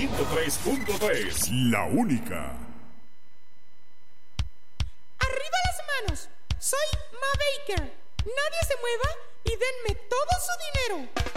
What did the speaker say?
103.3, la única. ¡Arriba las manos! Soy Ma Baker. Nadie se mueva y denme todo su dinero.